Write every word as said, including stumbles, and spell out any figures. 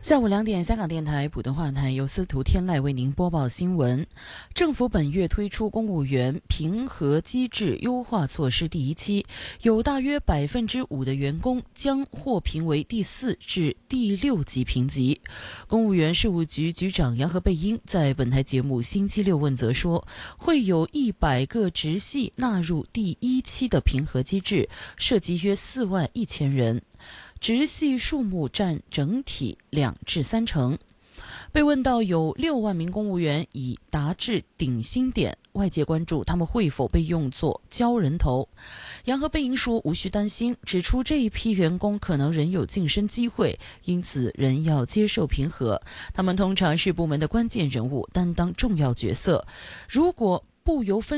下午两点，香港电台普通话台由司徒天籁为您播报新闻。政府本月推出公务员评核机制优化措施第一期，有大约百分之五的员工将获评为第四至第六级评级。公务员事务局局长杨和贝英在本台节目星期六问责说，会有一百个直系纳入第一期的评核机制，涉及约四万一千人。直系数目占整体两至三成。被问到有六万名公务员已达至顶薪点，外界关注他们会否被用作交人头。杨和贝英说无需担心，指出这一批员工可能仍有晋升机会，因此仍要接受评核。他们通常是部门的关键人物，担当重要角色。如果不由分